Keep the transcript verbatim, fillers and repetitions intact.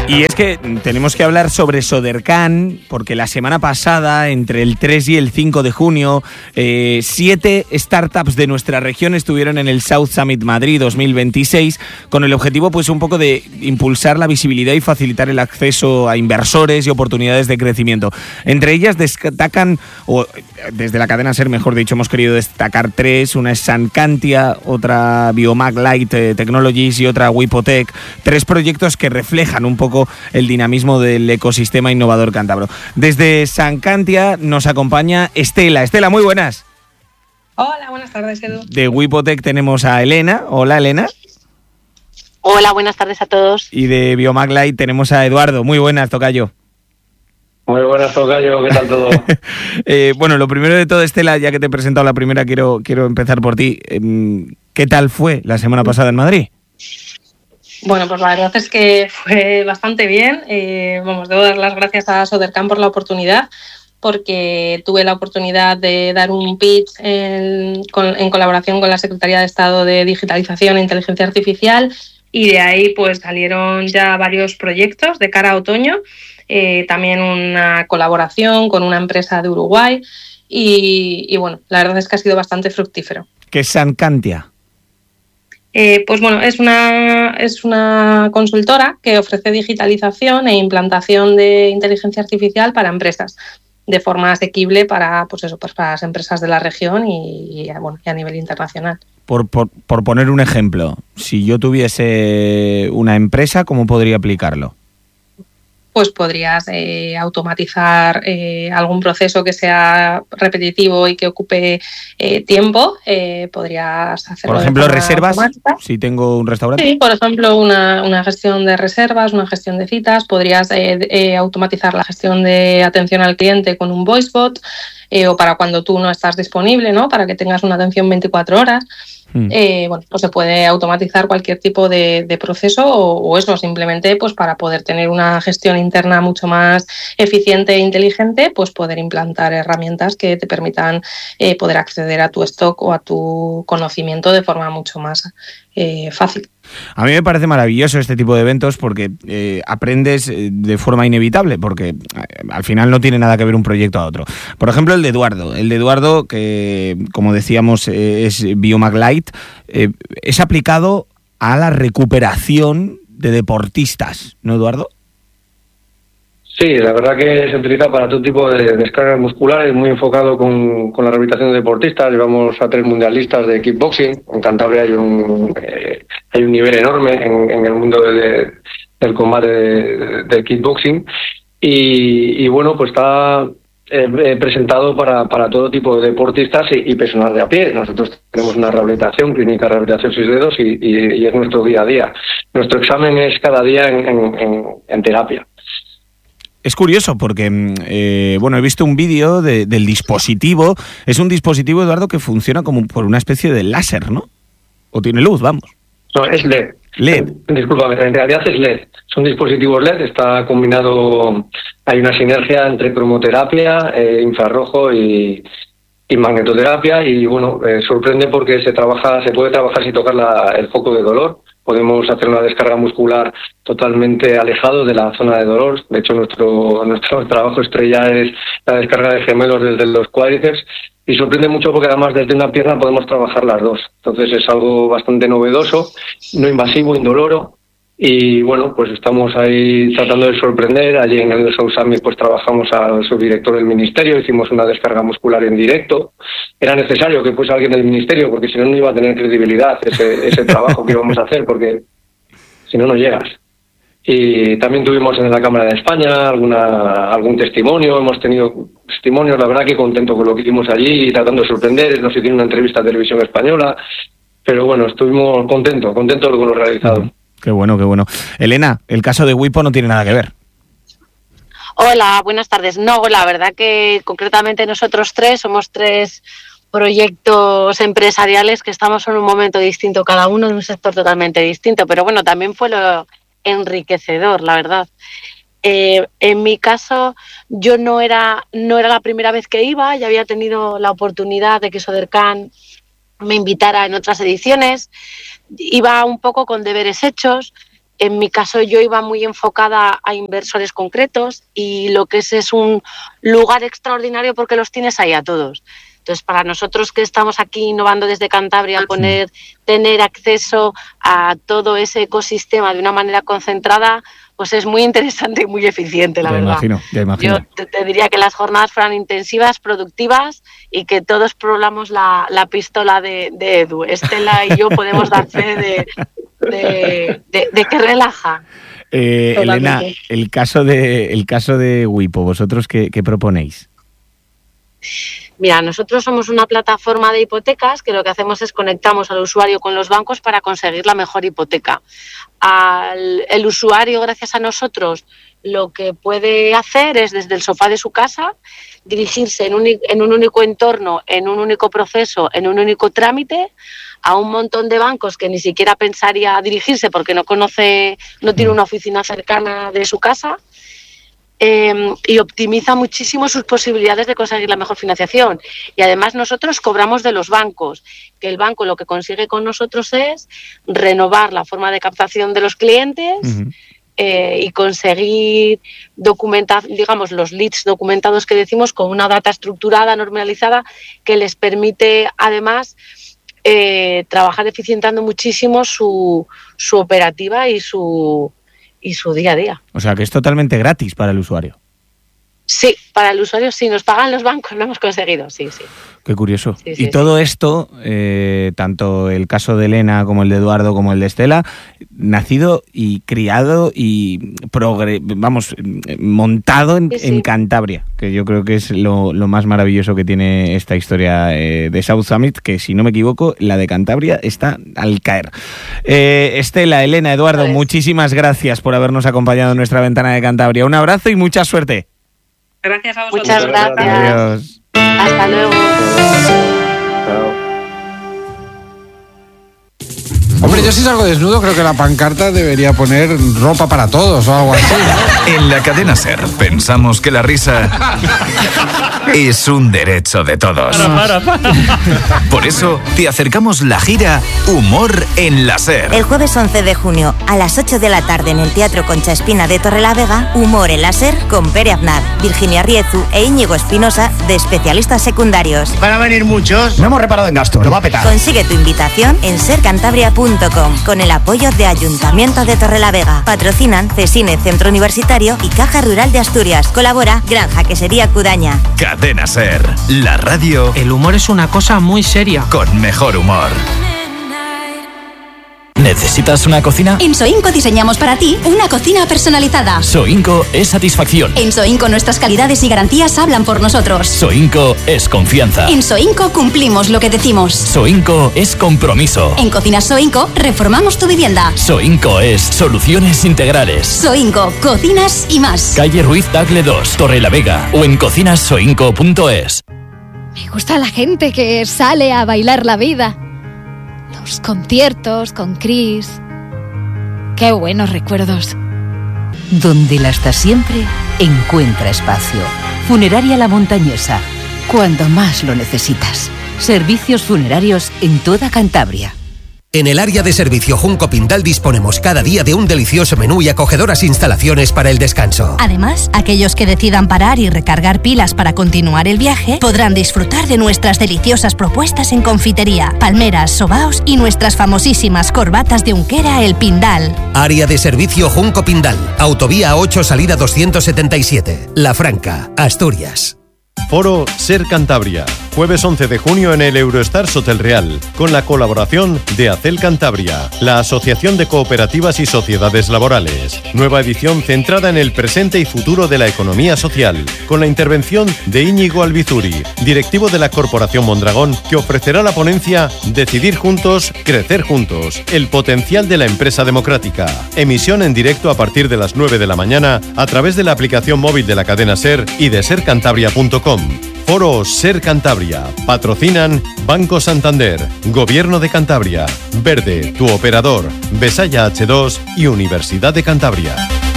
Y es que tenemos que hablar sobre Sodercan, porque la semana pasada, entre el tres y el cinco de junio, eh, siete startups de nuestra región estuvieron en el South Summit Madrid dos mil veintiséis, con el objetivo pues un poco de impulsar la visibilidad y facilitar el acceso a inversores y oportunidades de crecimiento. Entre ellas destacan, o desde la cadena SER, mejor dicho, hemos querido destacar tres. Una es Sancantia, otra Biomag Light Technologies y otra Wipotec. Tres proyectos que reflejan un poco el dinamismo del ecosistema innovador cántabro. Desde Sancantia nos acompaña Estela. Estela, muy buenas. Hola, buenas tardes, Edu. De Wipotec tenemos a Elena. Hola, Elena. Hola, buenas tardes a todos. Y de Biomag Light tenemos a Eduardo. Muy buenas, tocayo. Muy buenas, tocayo. ¿Qué tal todo? eh, bueno, lo primero de todo, Estela, ya que te he presentado la primera, quiero, quiero empezar por ti. ¿Qué tal fue la semana pasada en Madrid? Bueno, pues la verdad es que fue bastante bien. Eh, vamos, debo dar las gracias a Sodercan por la oportunidad, porque tuve la oportunidad de dar un pitch en, con, en colaboración con la Secretaría de Estado de Digitalización e Inteligencia Artificial, y de ahí pues salieron ya varios proyectos de cara a otoño. Eh, también una colaboración con una empresa de Uruguay y, y bueno, la verdad es que ha sido bastante fructífero. ¿Qué es Sancantia? Eh, pues bueno, es una, es una consultora que ofrece digitalización e implantación de inteligencia artificial para empresas de forma asequible para, pues eso, pues para las empresas de la región y, y, bueno, y a nivel internacional. Por, por, por poner un ejemplo, si yo tuviese una empresa, ¿cómo podría aplicarlo? Pues podrías eh, automatizar eh, algún proceso que sea repetitivo y que ocupe eh, tiempo. Eh, podrías hacerlo. Por ejemplo, de reservas, automática. Si tengo un restaurante. Sí, por ejemplo, una, una gestión de reservas, una gestión de citas. Podrías eh, eh, automatizar la gestión de atención al cliente con un voice bot, eh, o para cuando tú no estás disponible, ¿no? Para que tengas una atención veinticuatro horas. Hmm. Eh, bueno, pues se puede automatizar cualquier tipo de, de proceso o, o eso, simplemente pues para poder tener una gestión interna mucho más eficiente e inteligente, pues poder implantar herramientas que te permitan eh, poder acceder a tu stock o a tu conocimiento de forma mucho más eh, fácil. A mí me parece maravilloso este tipo de eventos porque eh, aprendes de forma inevitable, porque eh, al final no tiene nada que ver un proyecto a otro. Por ejemplo, el de Eduardo. El de Eduardo, que como decíamos eh, es Biomag Light, eh, es aplicado a la recuperación de deportistas, ¿no, Eduardo? Sí, la verdad que se utiliza para todo tipo de descargas musculares, muy enfocado con, con la rehabilitación de deportistas. Llevamos a tres mundialistas de kickboxing. En Cantabria hay un eh, hay un nivel enorme en, en el mundo de, de, del combate de, de kickboxing. Y, y bueno, pues está eh, presentado para, para todo tipo de deportistas y, y personas de a pie. Nosotros tenemos una rehabilitación, clínica de rehabilitación seis dedos, y, y, y es nuestro día a día. Nuestro examen es cada día en, en, en, en terapia. Es curioso porque, eh, bueno, he visto un vídeo de, del dispositivo. Es un dispositivo, Eduardo, que funciona como por una especie de láser, ¿no? O tiene luz, vamos. No, es L E D. L E D. Discúlpame, en realidad es L E D. Son dispositivos L E D, está combinado, hay una sinergia entre cromoterapia, eh, infrarrojo y, y magnetoterapia, y bueno, eh, sorprende porque se trabaja, se puede trabajar sin tocar la, el foco de dolor. Podemos hacer una descarga muscular totalmente alejado de la zona de dolor. De hecho, nuestro nuestro trabajo estrella es la descarga de gemelos desde los cuádriceps, y sorprende mucho porque además desde una pierna podemos trabajar las dos. Entonces es algo bastante novedoso, no invasivo, indoloro. Y bueno, pues estamos ahí tratando de sorprender. Allí en el South Summit pues trabajamos al subdirector del ministerio, hicimos una descarga muscular en directo. Era necesario que fuese alguien del ministerio porque si no, no iba a tener credibilidad ese, ese trabajo que íbamos a hacer, porque si no, no llegas. Y también tuvimos en la Cámara de España alguna algún testimonio, hemos tenido testimonios, la verdad que contento con lo que hicimos allí, tratando de sorprender. Nos hicieron una entrevista a Televisión Española, pero bueno, estuvimos contentos, contentos con lo realizado. Qué bueno, qué bueno. Elena, el caso de Wipo no tiene nada que ver. Hola, buenas tardes. No, la verdad que concretamente nosotros tres somos tres proyectos empresariales que estamos en un momento distinto, cada uno en un sector totalmente distinto, pero bueno, también fue lo enriquecedor, la verdad. Eh, en mi caso, yo no era, no era la primera vez que iba, ya había tenido la oportunidad de que Sodercan me invitara en otras ediciones. Iba un poco con deberes hechos, En mi caso yo iba muy enfocada a inversores concretos y lo que es es un lugar extraordinario porque los tienes ahí a todos. Entonces, para nosotros que estamos aquí innovando desde Cantabria, poner, tener acceso a todo ese ecosistema de una manera concentrada, pues es muy interesante y muy eficiente, la ya verdad. Imagino, ya imagino. Yo te, te diría que las jornadas fueran intensivas, productivas y que todos probamos la, la pistola de, de Edu. Estela y yo podemos dar fe de, de, de, de que relaja. Eh, Elena, el caso de el caso de Wipo, ¿vosotros qué, qué proponéis? Mira, nosotros somos una plataforma de hipotecas que lo que hacemos es conectamos al usuario con los bancos para conseguir la mejor hipoteca. Al, el usuario, gracias a nosotros, lo que puede hacer es desde el sofá de su casa dirigirse en un, en un único entorno, en un único proceso, en un único trámite a un montón de bancos que ni siquiera pensaría dirigirse porque no conoce, no tiene una oficina cercana de su casa. Eh, y optimiza muchísimo sus posibilidades de conseguir la mejor financiación. Y además nosotros cobramos de los bancos, que el banco lo que consigue con nosotros es renovar la forma de captación de los clientes uh-huh. eh, y conseguir documentar, digamos, los leads documentados que decimos con una data estructurada, normalizada, que les permite además eh, trabajar eficientando muchísimo su, su operativa y su... y su día a día. O sea, que es totalmente gratis para el usuario. Sí, para el usuario sí, nos pagan los bancos, lo hemos conseguido, sí, sí. Qué curioso. Sí, sí, y todo sí. esto, eh, tanto el caso de Elena como el de Eduardo como el de Estela, nacido y criado y progre- vamos, montado en, sí, sí. en Cantabria, que yo creo que es lo, lo más maravilloso que tiene esta historia eh, de South Summit, que si no me equivoco, la de Cantabria está al caer. Eh, Estela, Elena, Eduardo, muchísimas gracias por habernos acompañado en nuestra ventana de Cantabria. Un abrazo y mucha suerte. Gracias a vosotros. Muchas gracias. Adiós. Hasta luego. Hombre, yo si salgo desnudo creo que la pancarta debería poner ropa para todos o algo así, ¿no? En la cadena SER pensamos que la risa es un derecho de todos. Para, para, para. Por eso te acercamos la gira Humor en la SER. El jueves once de junio a las ocho de la tarde en el Teatro Concha Espina de Torrelavega, Humor en la SER con Pere Aznar, Virginia Riezu e Íñigo Espinosa de especialistas secundarios. Van a venir muchos. No hemos reparado en gasto, lo va a petar. Consigue tu invitación en sercantabria punto com con el apoyo de Ayuntamiento de Torrelavega. Patrocinan Cesine Centro Universitario y Caja Rural de Asturias. Colabora Granja Quesería Cudaña. Cadena SER, la radio. El humor es una cosa muy seria. Con mejor humor. ¿Necesitas una cocina? En Soinco diseñamos para ti una cocina personalizada. Soinco es satisfacción. En Soinco nuestras calidades y garantías hablan por nosotros. Soinco es confianza. En Soinco cumplimos lo que decimos. Soinco es compromiso. En Cocinas Soinco reformamos tu vivienda. Soinco es soluciones integrales. Soinco, cocinas y más. Calle Ruiz Tagle dos, Torrelavega o en cocinas soinco punto es. Me gusta la gente que sale a bailar la vida. Los conciertos con Chris. Qué buenos recuerdos. Donde la está siempre, encuentra espacio. Funeraria La Montañesa. Cuando más lo necesitas. Servicios funerarios en toda Cantabria. En el área de servicio Junco Pindal disponemos cada día de un delicioso menú y acogedoras instalaciones para el descanso. Además, aquellos que decidan parar y recargar pilas para continuar el viaje podrán disfrutar de nuestras deliciosas propuestas en confitería, palmeras, sobaos y nuestras famosísimas corbatas de Unquera El Pindal. Área de servicio Junco Pindal, Autovía ocho Salida doscientos setenta y siete, La Franca, Asturias. Foro SER Cantabria, jueves once de junio en el Eurostars Hotel Real, con la colaboración de ACEL Cantabria, la Asociación de Cooperativas y Sociedades Laborales. Nueva edición centrada en el presente y futuro de la economía social, con la intervención de Íñigo Albizuri, directivo de la Corporación Mondragón, que ofrecerá la ponencia Decidir Juntos, Crecer Juntos, el potencial de la empresa democrática. Emisión en directo a partir de las nueve de la mañana a través de la aplicación móvil de la cadena SER y de ser cantabria punto com. Foro SER Cantabria. Patrocinan Banco Santander, Gobierno de Cantabria, Verde, tu operador, Besaya hache dos y Universidad de Cantabria.